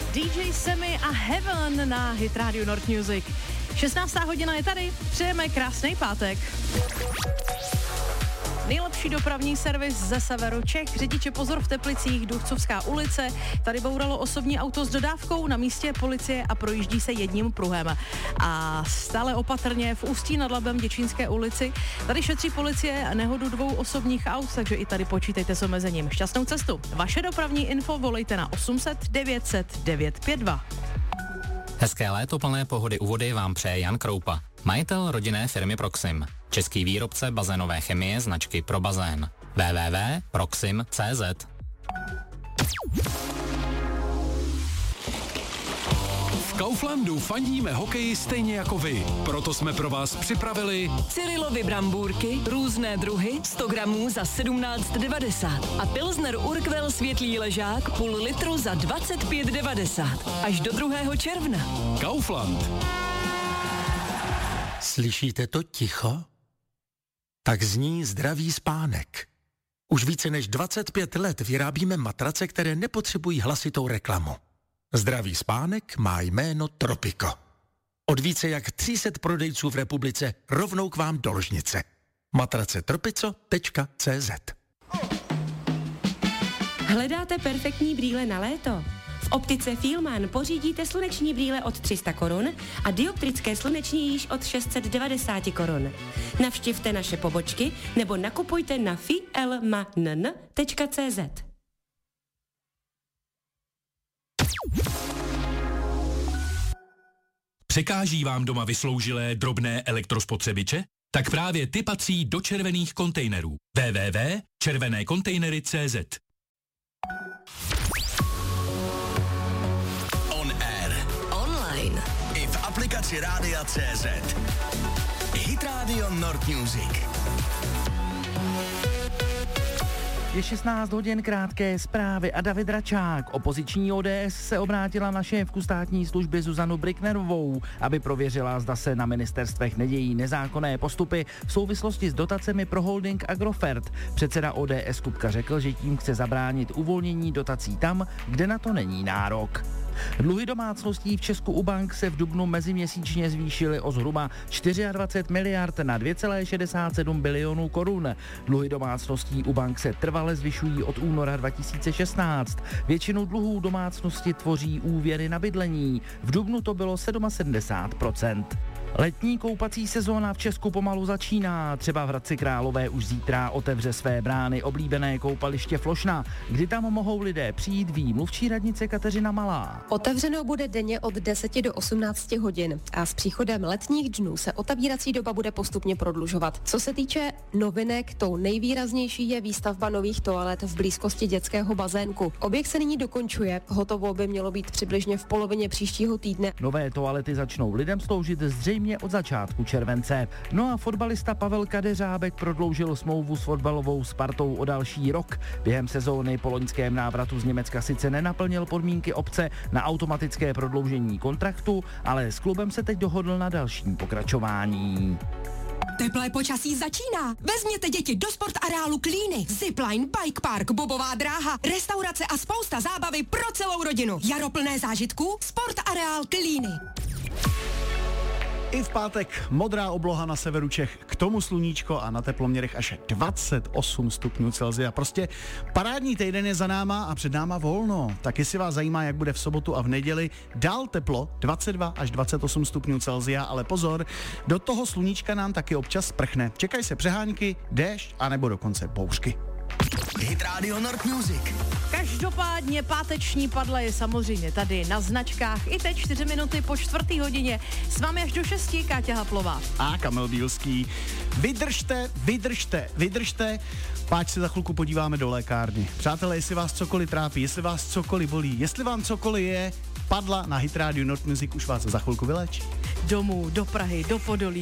DJ Semi a Heaven na Hit Radio North Music. 16. hodina je tady, přejeme krásný pátek. Nejlepší dopravní servis ze severu Čech. Řidiče pozor v Teplicích, Duchcovská ulice. Tady bouralo osobní auto s dodávkou, na místě policie a projíždí se jedním pruhem. A stále opatrně v Ústí nad Labem, Děčínské ulici. Tady šetří policie nehodu 2 osobních aut, takže i tady počítejte s omezením. Šťastnou cestu. Vaše dopravní info volejte na 800 900 952. Hezké léto plné pohody u vody vám přeje Jan Kroupa, majitel rodinné firmy Proxim, český výrobce bazénové chemie značky Pro bazén. www.proxim.cz. V Kauflandu fandíme hokeji stejně jako vy. Proto jsme pro vás připravili Cyrilovy brambůrky, různé druhy, 100 gramů za 17,90 a Pilsner Urquell světlý ležák půl litru za 25,90 až do 2. června. Kaufland. Slyšíte to ticho? Tak zní zdravý spánek. Už více než 25 let vyrábíme matrace, které nepotřebují hlasitou reklamu. Zdravý spánek má jméno Tropico. Od více jak 300 prodejců v republice rovnou k vám do ložnice. Matrace tropico.cz. Hledáte perfektní brýle na léto? V optice Fielmann pořídíte sluneční brýle od 300 korun a dioptrické sluneční již od 690 korun. Navštivte naše pobočky nebo nakupujte na fielmann.cz. Překáží vám doma vysloužilé drobné elektrospotřebiče? Tak právě ty patří do červených kontejnerů. www.červenékontejnery.cz. On air. Online. I v aplikaci Rádia CZ. Hit Radio North Music. Je 16 hodin, krátké zprávy a David Račák. Opoziční ODS se obrátila na šéfku státní služby Zuzanu Brücknerovou, aby prověřila, zda se na ministerstvech nedějí nezákonné postupy v souvislosti s dotacemi pro holding Agrofert. Předseda ODS Kupka řekl, že tím chce zabránit uvolnění dotací tam, kde na to není nárok. Dluhy domácností v Česku u bank se v dubnu meziměsíčně zvýšily o zhruba 24 miliard na 2,67 bilionů korun. Dluhy domácností u bank se trvale zvyšují od února 2016. Většinu dluhů domácnosti tvoří úvěry na bydlení. V dubnu to bylo 77%. Letní koupací sezóna v Česku pomalu začíná. Třeba v Hradci Králové už zítra otevře své brány oblíbené koupaliště Flošna, kdy tam mohou lidé přijít, ví mluvčí radnice Kateřina Malá. Otevřeno bude denně od 10 do 18 hodin a s příchodem letních dnů se otevírací doba bude postupně prodlužovat. Co se týče novinek, tou nejvýraznější je výstavba nových toalet v blízkosti dětského bazénku. Objekt se nyní dokončuje, hotovo by mělo být přibližně v polovině příštího týdne. Nové toalety začnou lidem sloužit zřejmě od začátku července. No a fotbalista Pavel Kadeřábek prodloužil smlouvu s fotbalovou Spartou o další rok. Během sezóny po loňském návratu z Německa sice nenaplnil podmínky obce na automatické prodloužení kontraktu, ale s klubem se teď dohodl na dalším pokračování. Teplé počasí začíná. Vezměte děti do sportareálu Klíny. Zipline, bike park, bobová dráha, restaurace a spousta zábavy pro celou rodinu. Jaro plné zážitků, sportareál Klíny. I v pátek modrá obloha na severu Čech, k tomu sluníčko a na teploměrech až 28 stupňů Celsia. Prostě parádní týden je za náma a před náma volno. Tak jestli vás zajímá, jak bude v sobotu a v neděli, dál teplo 22 až 28 stupňů Celsia, ale pozor, do toho sluníčka nám taky občas sprchne. Čekají se přehánky, déšť a nebo dokonce bouřky. Hit Radio North Music. Každopádně páteční padla je samozřejmě tady na značkách. I teď 4 minuty po 4. hodině. S vámi až do 6. Káťa Haplová. A Kamil Bílský. Vydržte, páč se za chvilku podíváme do lékárny. Přátelé, jestli vás cokoliv trápí, jestli vás cokoliv bolí, jestli vám cokoliv je, padla na Hit Radio North Music, už vás za chvilku vyléčí. Domů, do Prahy, do Podolí,